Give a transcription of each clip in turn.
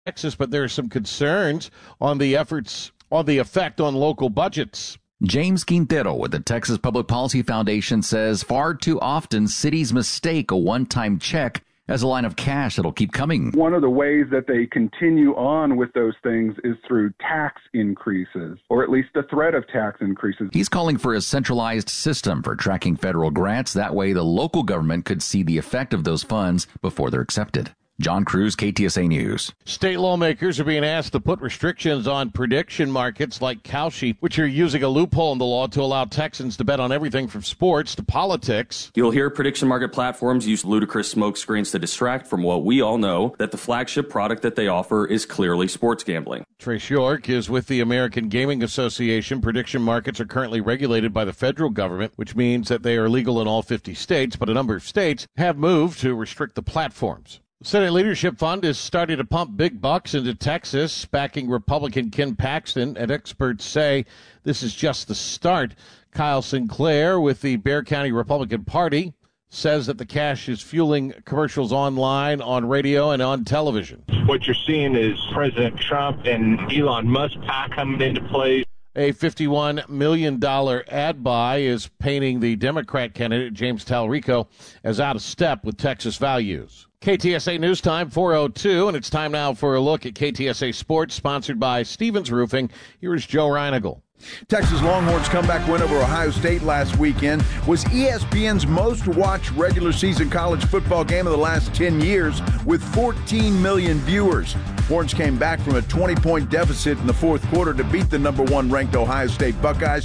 Texas, but there are some concerns on the effect on local budgets. James Quintero with the Texas Public Policy Foundation says far too often cities mistake a one-time check as a line of cash that'll keep coming. One of the ways that they continue on with those things is through tax increases, or at least the threat of tax increases. He's calling for a centralized system for tracking federal grants. That way the local government could see the effect of those funds before they're accepted. John Cruz, KTSA News. State lawmakers are being asked to put restrictions on prediction markets like Kalshi, which are using a loophole in the law to allow Texans to bet on everything from sports to politics. You'll hear prediction market platforms use ludicrous smoke screens to distract from what we all know, that the flagship product that they offer is clearly sports gambling. Trace York is with the American Gaming Association. Prediction markets are currently regulated by the federal government, which means that they are legal in all 50 states, but a number of states have moved to restrict the platforms. The Senate Leadership Fund is starting to pump big bucks into Texas, backing Republican Ken Paxton, and experts say this is just the start. Kyle Sinclair with the Bexar County Republican Party says that the cash is fueling commercials online, on radio, and on television. What you're seeing is President Trump and Elon Musk coming into play. A $51 million ad buy is painting the Democrat candidate, James Talrico, as out of step with Texas values. KTSA News Time, 4:02, and it's time now for a look at KTSA Sports, sponsored by Stevens Roofing. Here is Joe Reinagle. Texas Longhorns' comeback win over Ohio State last weekend was ESPN's most-watched regular season college football game of the last 10 years with 14 million viewers. Horns came back from a 20-point deficit in the fourth quarter to beat the number one ranked Ohio State Buckeyes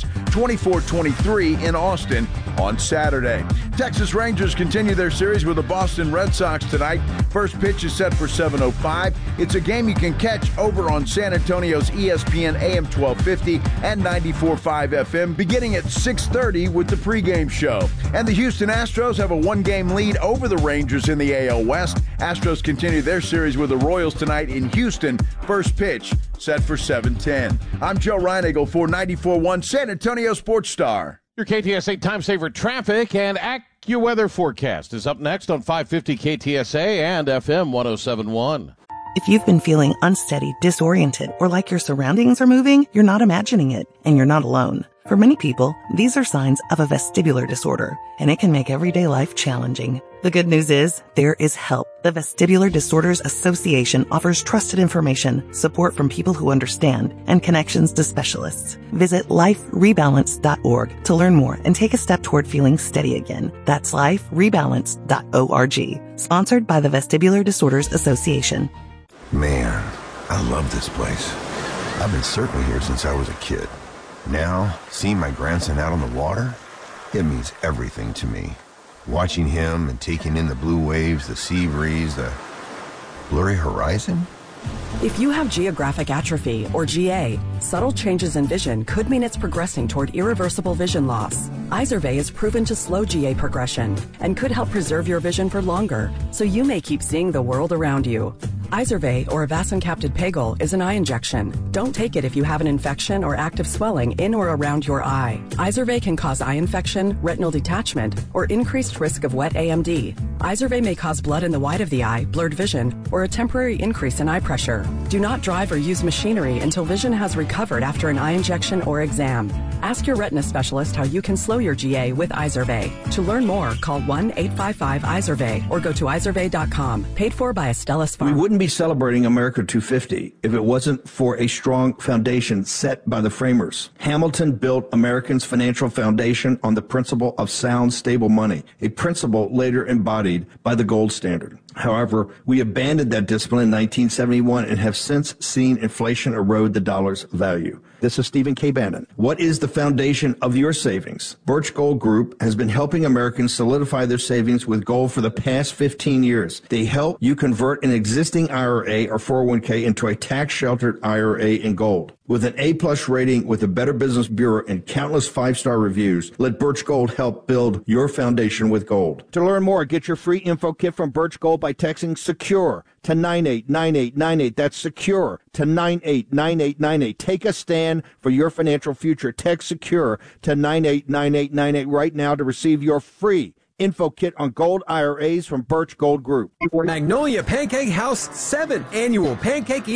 24-23 in Austin on Saturday. Texas Rangers continue their series with the Boston Red Sox tonight. First pitch is set for 7:05. It's a game you can catch over on San Antonio's ESPN AM 1250 and 94.5 FM beginning at 6:30 with the pregame show. And the Houston Astros have a one-game lead over the Rangers in the AL West. Astros continue their series with the Royals tonight in Houston. First pitch set for 7:10. I'm Joe Reinagle for 94.1 San Antonio Sports Star. Your KTSA Time Saver traffic and AccuWeather forecast is up next on 550 KTSA and FM 107.1. If you've been feeling unsteady, disoriented, or like your surroundings are moving, you're not imagining it, and you're not alone. For many people, these are signs of a vestibular disorder, and it can make everyday life challenging. The good news is, there is help. The Vestibular Disorders Association offers trusted information, support from people who understand, and connections to specialists. Visit liferebalance.org to learn more and take a step toward feeling steady again. That's liferebalance.org. Sponsored by the Vestibular Disorders Association. Man, I love this place. I've been surfing here since I was a kid. Now, seeing my grandson out on the water, it means everything to me. Watching him and taking in the blue waves, the sea breeze, the blurry horizon. If you have geographic atrophy, or GA, subtle changes in vision could mean it's progressing toward irreversible vision loss. Izervay is proven to slow GA progression and could help preserve your vision for longer, so you may keep seeing the world around you. Izervay, or avacincaptad pegol, is an eye injection. Don't take it if you have an infection or active swelling in or around your eye. Izervay can cause eye infection, retinal detachment, or increased risk of wet AMD. Izervay may cause blood in the white of the eye, blurred vision, or a temporary increase in eye pressure. Do not drive or use machinery until vision has recovered after an eye injection or exam. Ask your retina specialist how you can slow your GA with Izervay. To learn more, call 1-855-IZERVAY or go to izervay.com. Paid for by Astellas Pharma. We wouldn't be celebrating America 250 if it wasn't for a strong foundation set by the framers. Hamilton built Americans' financial foundation on the principle of sound, stable money, a principle later embodied by the gold standard. However, we abandoned that discipline in 1971 and have since seen inflation erode the dollar's value. This is Stephen K. Bannon. What is the foundation of your savings? Birch Gold Group has been helping Americans solidify their savings with gold for the past 15 years. They help you convert an existing IRA or 401k into a tax-sheltered IRA in gold. With an A-plus rating with the Better Business Bureau and countless five-star reviews, let Birch Gold help build your foundation with gold. To learn more, get your free info kit from Birch Gold by texting SECURE to 989898. That's SECURE to 989898. Take a stand for your financial future. Text SECURE to 989898 right now to receive your free Info kit on gold IRAs from Birch Gold Group. Magnolia Pancake House 7th Annual Pancake